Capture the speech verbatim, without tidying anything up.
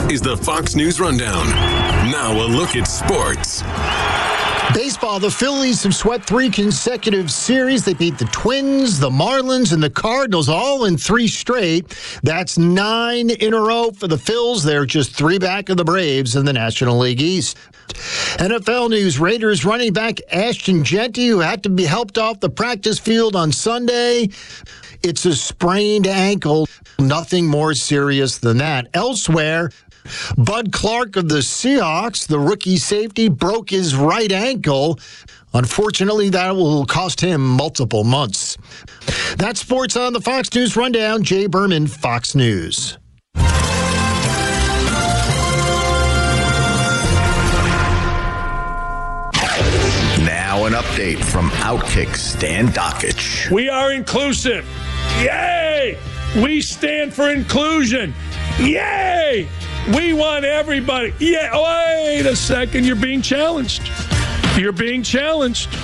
is the Fox News Rundown. Now a look at sports. Baseball, the Phillies have swept three consecutive series. They beat the Twins, the Marlins, and the Cardinals all in three straight. That's nine in a row for the Phils. They're just three back of the Braves in the National League East. N F L news, Raiders running back Ashton Jeanty, who had to be helped off the practice field on Sunday. It's a sprained ankle. Nothing more serious than that. Elsewhere, Bud Clark of the Seahawks, the rookie safety, broke his right ankle. Unfortunately, that will cost him multiple months. That's sports on the Fox News Rundown. Jay Berman, Fox News. Now an update from Outkick Stan Dakich. We are inclusive. Yay! We stand for inclusion. Yay! We want everybody. Yeah. Wait a second. You're being challenged. You're being challenged.